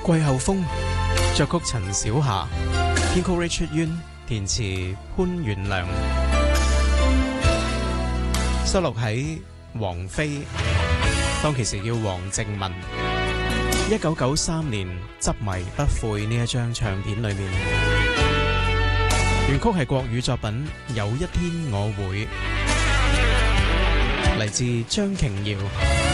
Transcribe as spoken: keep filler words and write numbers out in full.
季候風，作曲陳小霞，編曲 Richard Yuen，填詞潘元良，收錄喺王菲，當其時叫黃靜雯，一九九三年執迷不悔呢一張唱片裏面，原曲係國語作品《有一天我會》，嚟自張瓊瑤。